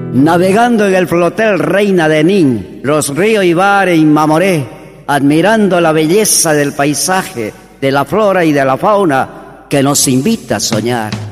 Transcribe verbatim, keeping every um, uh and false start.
Navegando en el flotel Reina de Nin, los ríos Ibarre y Mamoré, admirando la belleza del paisaje, de la flora y de la fauna que nos invita a soñar.